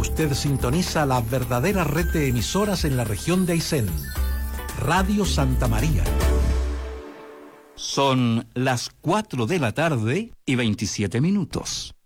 Usted sintoniza la verdadera red de emisoras en la región de Aysén. Radio Santa María. Son las 4 de la tarde y 27 minutos.